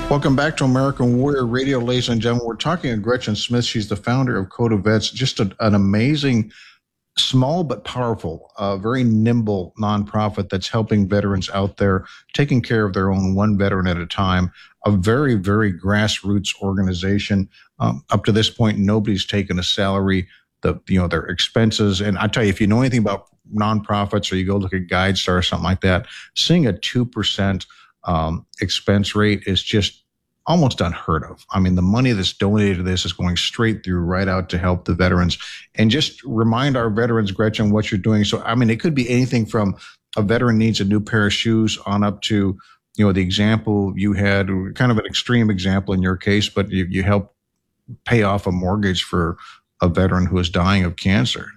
Welcome back to American Warrior Radio, ladies and gentlemen. We're talking to Gretchen Smith. She's the founder of Code of Vets, just an amazing, small but powerful, very nimble nonprofit that's helping veterans out there, taking care of their own, one veteran at a time. A very, very grassroots organization. Up to this point, nobody's taken a salary. Their expenses. And I tell you, if you know anything about nonprofits, or you go look at GuideStar or something like that, seeing a 2% expense rate is just almost unheard of. I mean, the money that's donated to this is going straight through, right out to help the veterans. And just remind our veterans, Gretchen, what you're doing. So, I mean, it could be anything from a veteran needs a new pair of shoes on up to, the example you had, kind of an extreme example in your case, but you help pay off a mortgage for a veteran who is dying of cancer.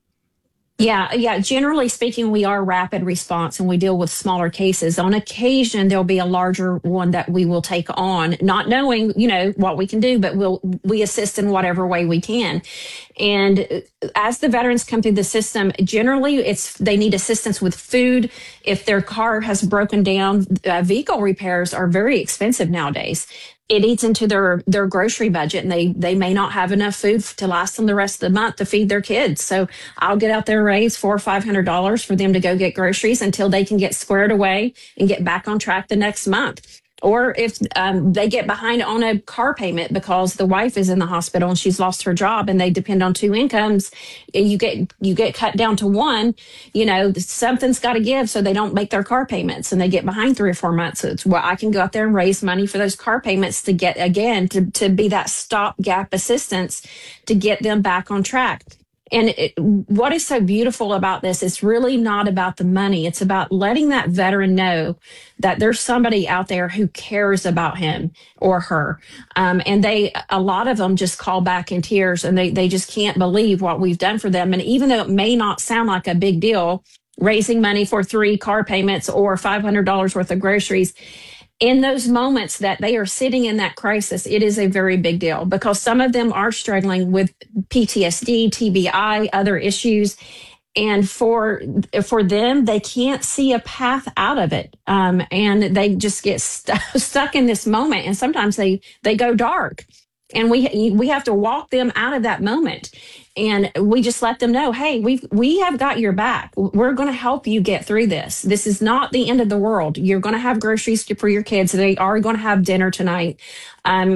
Yeah. Generally speaking, we are rapid response and we deal with smaller cases. On occasion, there'll be a larger one that we will take on, not knowing, what we can do, but we assist in whatever way we can. And as the veterans come through the system, generally they need assistance with food. If their car has broken down, vehicle repairs are very expensive nowadays. It eats into their grocery budget, and they may not have enough food to last them the rest of the month to feed their kids. So I'll get out there and raise $400 or $500 for them to go get groceries until they can get squared away and get back on track the next month. Or if they get behind on a car payment because the wife is in the hospital and she's lost her job and they depend on two incomes, you get cut down to one. Something's got to give so they don't make their car payments and they get behind 3 or 4 months. So it's where I can go out there and raise money for those car payments to get, again, to be that stopgap assistance to get them back on track. And what is so beautiful about this, it's really not about the money. It's about letting that veteran know that there's somebody out there who cares about him or her. And a lot of them just call back in tears and they just can't believe what we've done for them. And even though it may not sound like a big deal, raising money for 3 car payments or $500 worth of groceries, in those moments that they are sitting in that crisis, it is a very big deal because some of them are struggling with PTSD, TBI, other issues. And for them, they can't see a path out of it. And they just get stuck in this moment. And sometimes they go dark. And we have to walk them out of that moment. And we just let them know, hey, we have got your back. We're going to help you get through this. This is not the end of the world. You're going to have groceries for your kids. They are going to have dinner tonight. And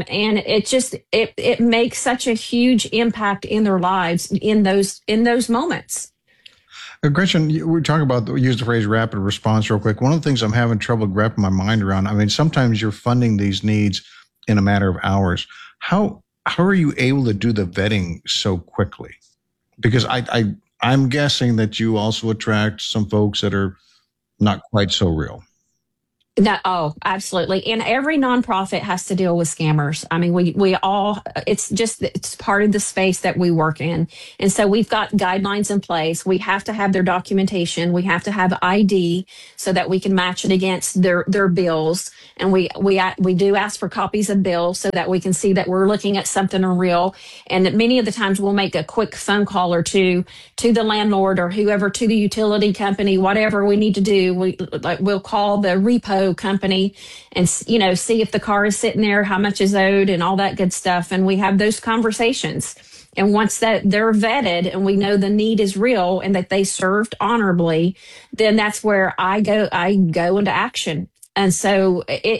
it makes such a huge impact in their lives in those moments. Gretchen, we're talking about, use the phrase rapid response real quick. One of the things I'm having trouble wrapping my mind around, I mean, sometimes you're funding these needs in a matter of hours. How are you able to do the vetting so quickly? Because I'm guessing that you also attract some folks that are not quite so real. No, oh, absolutely. And every nonprofit has to deal with scammers. I mean, we all, it's part of the space that we work in. And so we've got guidelines in place. We have to have their documentation. We have to have ID so that we can match it against their bills. And we do ask for copies of bills so that we can see that we're looking at something real. And many of the times we'll make a quick phone call or two to the landlord or whoever, to the utility company, whatever we need to do. We'll call the repo company and see if the car is sitting there, how much is owed, and all that good stuff. And we have those conversations. And once that they're vetted and we know the need is real and that they served honorably, then that's where I go into action. And so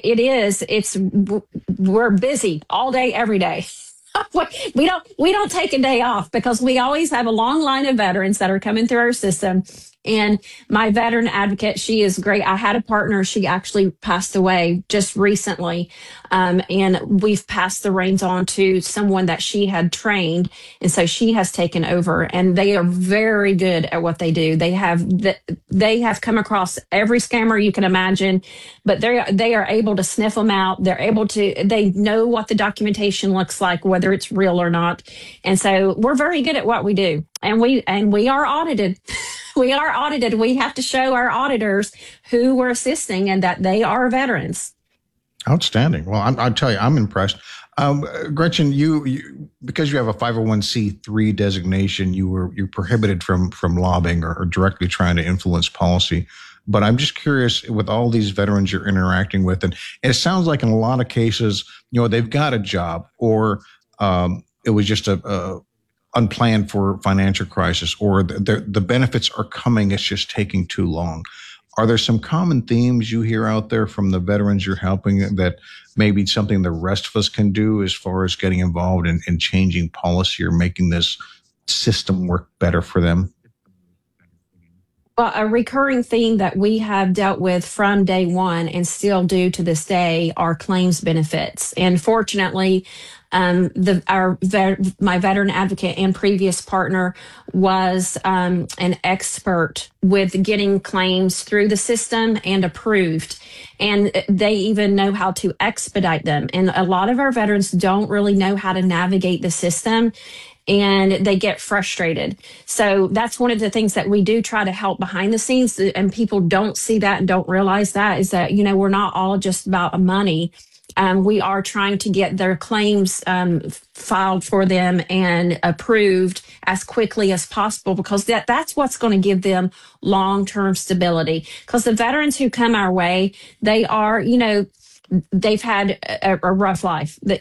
we're busy all day, every day. We don't take a day off because we always have a long line of veterans that are coming through our system. And my veteran advocate, she is great. I had a partner. She actually passed away just recently. And we've passed the reins on to someone that she had trained. And so she has taken over, and they are very good at what they do. They have come across every scammer you can imagine, but they are able to sniff them out. They know what the documentation looks like, whether it's real or not. And so we're very good at what we do. And we are audited. We are audited. We have to show our auditors who we're assisting and that they are veterans. Outstanding. Well, I'll tell you, I'm impressed. Gretchen, you because you have a 501c3 designation, you're prohibited from lobbying or directly trying to influence policy. But I'm just curious with all these veterans you're interacting with, and it sounds like in a lot of cases, they've got a job, or it was just a unplanned for financial crisis, or the benefits are coming. It's just taking too long. Are there some common themes you hear out there from the veterans you're helping that maybe something the rest of us can do as far as getting involved in changing policy or making this system work better for them? Well, a recurring theme that we have dealt with from day one and still do to this day are claims benefits. And fortunately, my veteran advocate and previous partner was an expert with getting claims through the system and approved. And they even know how to expedite them. And a lot of our veterans don't really know how to navigate the system, and they get frustrated. So that's one of the things that we do try to help behind the scenes, and people don't see that and don't realize that, is that, we're not all just about money. We are trying to get their claims filed for them and approved as quickly as possible, because that's what's going to give them long-term stability. Because the veterans who come our way, they are, they've had a rough life. That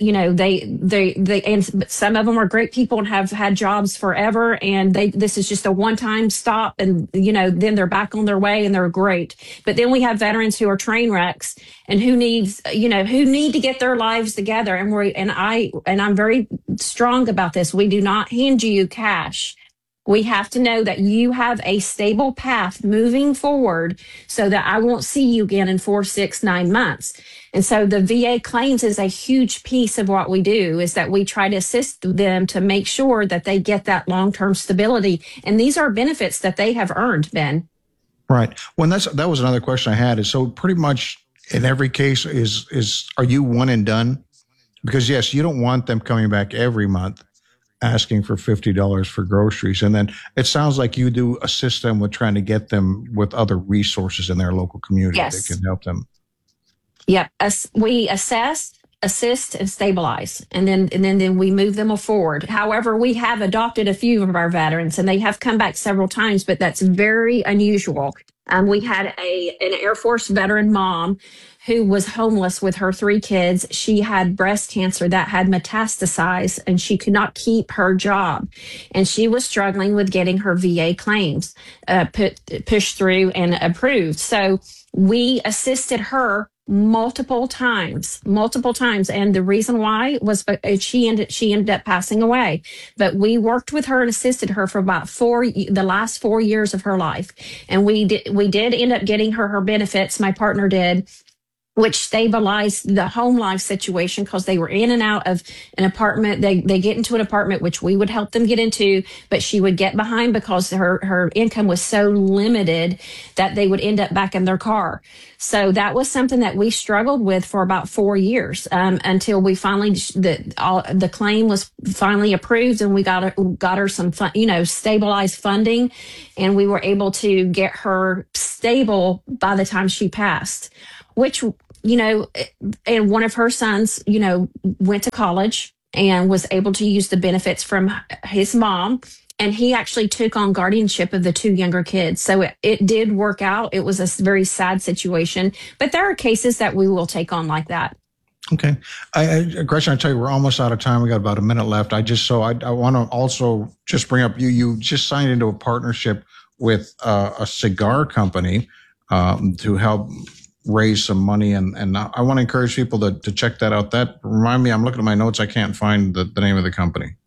they and some of them are great people and have had jobs forever, and this is just a one-time stop, and then they're back on their way and they're great. But then we have veterans who are train wrecks and who need to get their lives together, and I'm very strong about this. We do not hand you cash. We have to know that you have a stable path moving forward, so that I won't see you again in 4, 6, 9 months. And so the VA claims is a huge piece of what we do, is that we try to assist them to make sure that they get that long-term stability. And these are benefits that they have earned, Ben. Right. Well, that was another question I had. Is so pretty much in every case are you one and done? Because yes, you don't want them coming back every month asking for $50 for groceries. And then it sounds like you do assist them with trying to get them with other resources in their local community that can help them. Yep. We assess, assist, and stabilize, and then we move them forward. However, we have adopted a few of our veterans, and they have come back several times, but that's very unusual. We had an Air Force veteran mom who was homeless with her 3 kids. She had breast cancer that had metastasized, and she could not keep her job. And she was struggling with getting her VA claims pushed through and approved. So we assisted her multiple times. And the reason why was she ended up passing away. But we worked with her and assisted her for about the last 4 years of her life. And we did end up getting her benefits. My partner did, which stabilized the home life situation, because they were in and out of an apartment. They get into an apartment, which we would help them get into, but she would get behind because her income was so limited that they would end up back in their car. So that was something that we struggled with for about 4 years, until we finally, the claim was finally approved, and we got her some stabilized funding, and we were able to get her stable by the time she passed, which, and one of her sons, went to college and was able to use the benefits from his mom. And he actually took on guardianship of the 2 younger kids. So it did work out. It was a very sad situation, but there are cases that we will take on like that. Okay. Gretchen, I tell you, we're almost out of time. We got about a minute left. I want to also just bring up, you just signed into a partnership with a cigar company to help raise some money, and I want to encourage people to check that out. That remind me, I'm looking at my notes. I can't find the name of the company.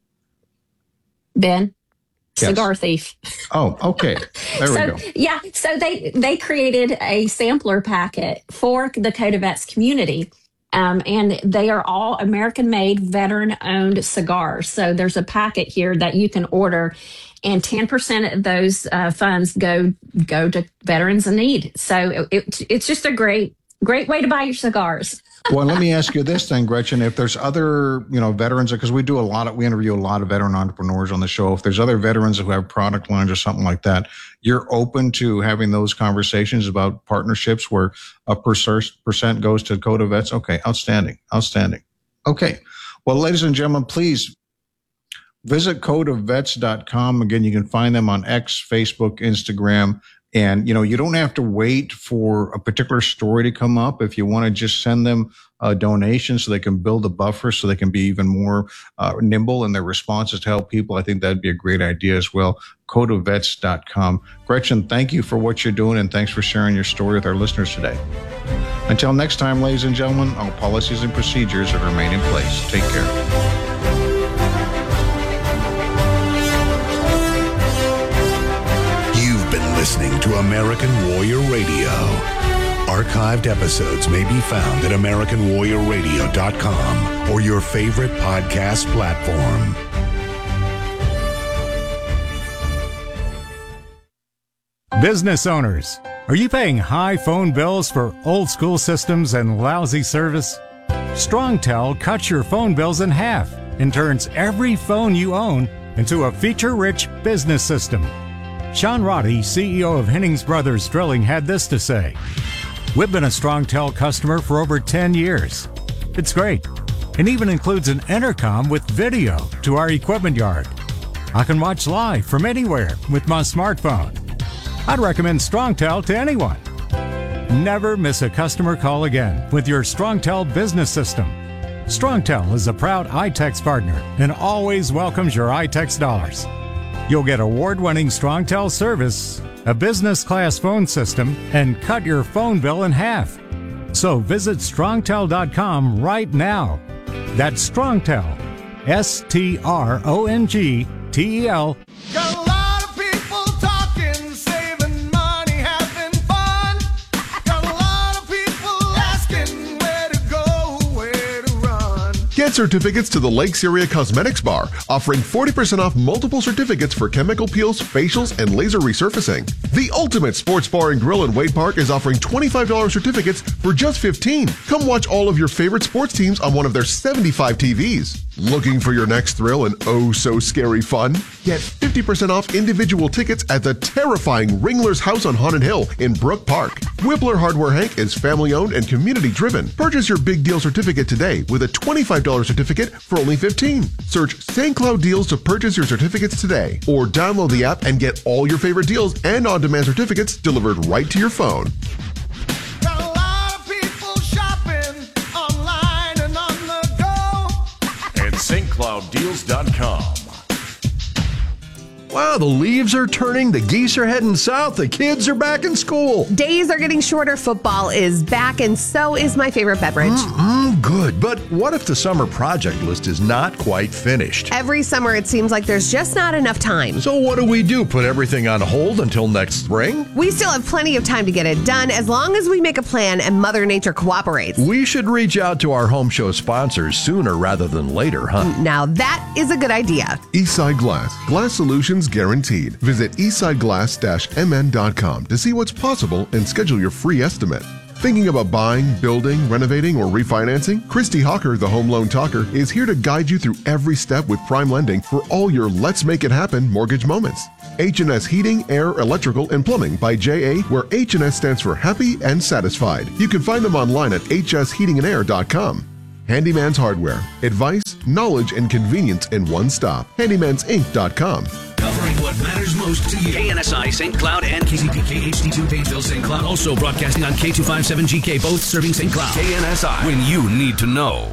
Ben? Yes. Cigar Thief. Oh, okay. There we go. Yeah. So they created a sampler packet for the Coda Vets community. And they are all American-made, veteran-owned cigars. So there's a packet here that you can order, and 10% of those funds go to veterans in need. So it's just a great way to buy your cigars. Well, let me ask you this then, Gretchen. If there's other, veterans, because we interview a lot of veteran entrepreneurs on the show. If there's other veterans who have product lines or something like that, you're open to having those conversations about partnerships where a percent goes to Coda Vets. Okay, outstanding. Okay. Well, ladies and gentlemen, please visit codavets.com. Again, you can find them on X, Facebook, Instagram. And, you don't have to wait for a particular story to come up. If you want to just send them a donation so they can build a buffer so they can be even more nimble in their responses to help people, I think that'd be a great idea as well. CodaVets.com. Gretchen, thank you for what you're doing, and thanks for sharing your story with our listeners today. Until next time, ladies and gentlemen, all policies and procedures that remain in place. Take care. Listening to American Warrior Radio. Archived episodes may be found at AmericanWarriorRadio.com or your favorite podcast platform. Business owners, are you paying high phone bills for old school systems and lousy service? StrongTel cuts your phone bills in half and turns every phone you own into a feature-rich business system. Sean Roddy, CEO of Hennings Brothers Drilling, had this to say. We've been a StrongTel customer for over 10 years. It's great, and even includes an intercom with video to our equipment yard. I can watch live from anywhere with my smartphone. I'd recommend StrongTel to anyone. Never miss a customer call again with your StrongTel business system. StrongTel is a proud iTex partner and always welcomes your iTex dollars. You'll get award-winning StrongTel service, a business-class phone system, and cut your phone bill in half. So visit StrongTel.com right now. That's StrongTel, StrongTel. Got a lot of people talking, saving money, having fun. Got a lot of people asking where to go, where to run. Get certificates to the Lakes Area Cosmetics Bar, offering 40% off multiple certificates for chemical peels, facials, and laser resurfacing. The Ultimate Sports Bar and Grill in Wade Park is offering $25 certificates for just $15. Come watch all of your favorite sports teams on one of their 75 TVs. Looking for your next thrill and oh so scary fun? Get 50% off individual tickets at the terrifying Ringler's House on Haunted Hill in Brook Park. Whippler Hardware Hank is family owned and community driven. Purchase your big deal certificate today with a $25 certificate for only $15. Search St. Cloud Deals to purchase your certificates today, or download the app and get all your favorite deals and on-demand certificates delivered right to your phone. Got a lot of people shopping online and on the go. And StCloudDeals.com. Wow, the leaves are turning, the geese are heading south, the kids are back in school. Days are getting shorter, football is back, and so is my favorite beverage. Good, but what if the summer project list is not quite finished? Every summer it seems like there's just not enough time. So what do? Put everything on hold until next spring? We still have plenty of time to get it done as long as we make a plan and Mother Nature cooperates. We should reach out to our home show sponsors sooner rather than later, huh? Now that is a good idea. Eastside Glass. Glass solutions guaranteed. Visit eastsideglass-mn.com to see what's possible and schedule your free estimate. Thinking about buying, building, renovating, or refinancing? Christy Hawker, the Home Loan Talker, is here to guide you through every step with Prime Lending for all your Let's Make It Happen mortgage moments. H&S Heating, Air, Electrical, and Plumbing by J.A., where H&S stands for Happy and Satisfied. You can find them online at hsheatingandair.com. Handyman's Hardware. Advice, knowledge, and convenience in one stop. Handyman'sInc.com. Covering what matters most to you. KNSI St. Cloud and KZPK HD2 Painesville St. Cloud. Also broadcasting on K257GK, both serving St. Cloud. KNSI, when you need to know.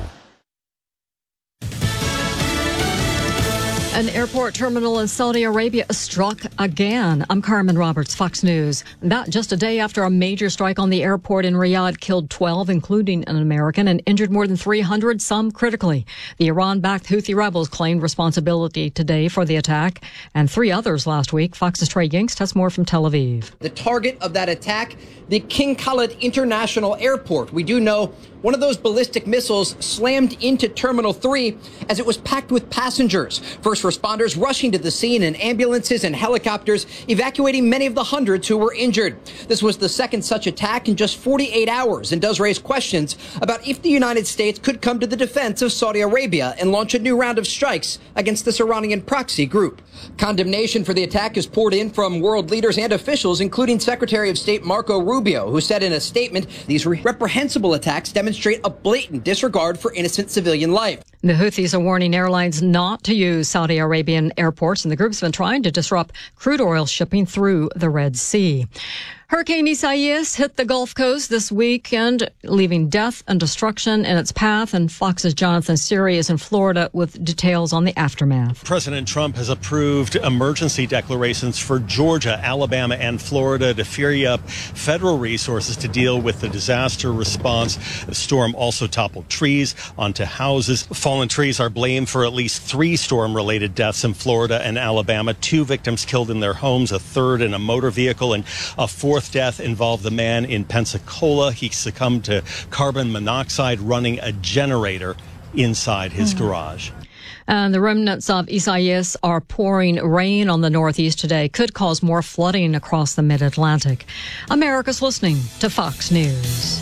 An airport terminal in Saudi Arabia struck again. I'm Carmen Roberts, Fox News. That just a day after a major strike on the airport in Riyadh killed 12, including an American, and injured more than 300, some critically. The Iran-backed Houthi rebels claimed responsibility today for the attack, and 3 others last week. Fox's Trey Yingst has more from Tel Aviv. The target of that attack, the King Khalid International Airport. We do know one of those ballistic missiles slammed into Terminal 3 as it was packed with passengers. First responders rushing to the scene and ambulances and helicopters evacuating many of the hundreds who were injured. This was the second such attack in just 48 hours and does raise questions about if the United States could come to the defense of Saudi Arabia and launch a new round of strikes against this Iranian proxy group. Condemnation for the attack is poured in from world leaders and officials, including Secretary of State Marco Rubio, who said in a statement, these reprehensible attacks demonstrate a blatant disregard for innocent civilian life. The Houthis are warning airlines not to use Saudi Arabian airports, and the group's been trying to disrupt crude oil shipping through the Red Sea. Hurricane Isaias hit the Gulf Coast this weekend, leaving death and destruction in its path. And Fox's Jonathan Siri is in Florida with details on the aftermath. President Trump has approved emergency declarations for Georgia, Alabama, and Florida to free up federal resources to deal with the disaster response. The storm also toppled trees onto houses. Fallen trees are blamed for at least 3 storm-related deaths in Florida and Alabama. 2 victims killed in their homes, a third in a motor vehicle, and a 4th death involved the man in Pensacola. He succumbed to carbon monoxide running a generator inside his garage. And the remnants of Isaias are pouring rain on the Northeast today. Could cause more flooding across the Mid-Atlantic. America's listening to Fox News.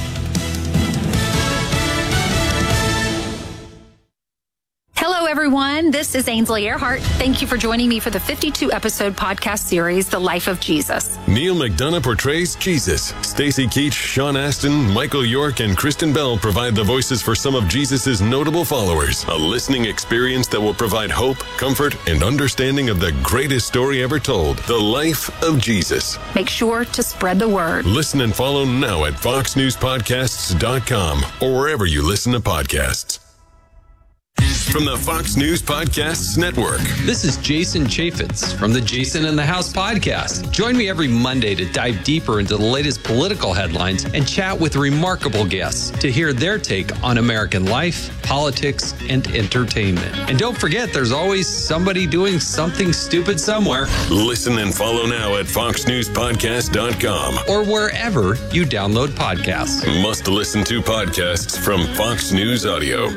Hello, everyone. This is Ainsley Earhart. Thank you for joining me for the 52-episode podcast series, The Life of Jesus. Neil McDonough portrays Jesus. Stacy Keach, Sean Astin, Michael York, and Kristen Bell provide the voices for some of Jesus' notable followers. A listening experience that will provide hope, comfort, and understanding of the greatest story ever told, The Life of Jesus. Make sure to spread the word. Listen and follow now at foxnewspodcasts.com or wherever you listen to podcasts. From the Fox News Podcasts Network. This is Jason Chaffetz from the Jason in the House podcast. Join me every Monday to dive deeper into the latest political headlines and chat with remarkable guests to hear their take on American life, politics, and entertainment. And don't forget, there's always somebody doing something stupid somewhere. Listen and follow now at foxnewspodcast.com or wherever you download podcasts. Must listen to podcasts from Fox News Audio.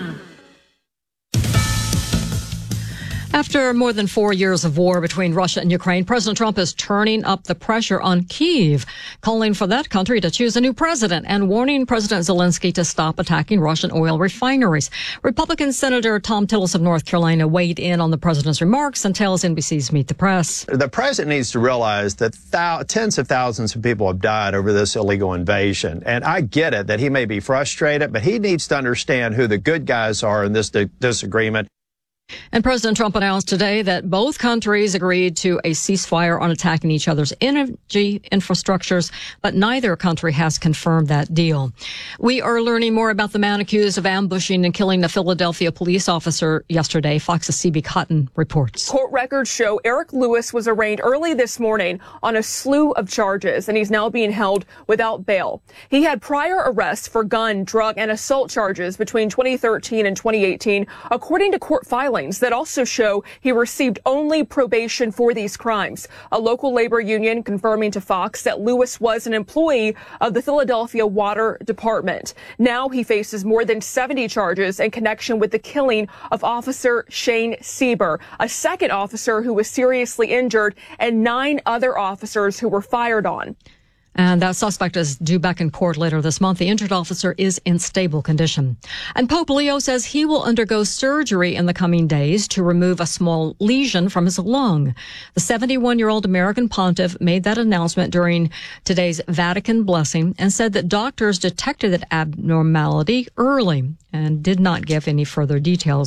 After more than 4 years of war between Russia and Ukraine, President Trump is turning up the pressure on Kyiv, calling for that country to choose a new president and warning President Zelensky to stop attacking Russian oil refineries. Republican Senator Tom Tillis of North Carolina weighed in on the president's remarks and tells NBC's Meet the Press. The president needs to realize that tens of thousands of people have died over this illegal invasion. And I get it that he may be frustrated, but he needs to understand who the good guys are in this disagreement. And President Trump announced today that both countries agreed to a ceasefire on attacking each other's energy infrastructures, but neither country has confirmed that deal. We are learning more about the man accused of ambushing and killing a Philadelphia police officer yesterday. Fox's C.B. Cotton reports. Court records show Eric Lewis was arraigned early this morning on a slew of charges, and he's now being held without bail. He had prior arrests for gun, drug, and assault charges between 2013 and 2018, according to court filings that also show he received only probation for these crimes. A local labor union confirming to Fox that Lewis was an employee of the Philadelphia Water Department. Now he faces more than 70 charges in connection with the killing of Officer Shane Sieber, a second officer who was seriously injured, and 9 other officers who were fired on. And that suspect is due back in court later this month. The injured officer is in stable condition. And Pope Leo says he will undergo surgery in the coming days to remove a small lesion from his lung. The 71-year-old American pontiff made that announcement during today's Vatican blessing and said that doctors detected that abnormality early and did not give any further details.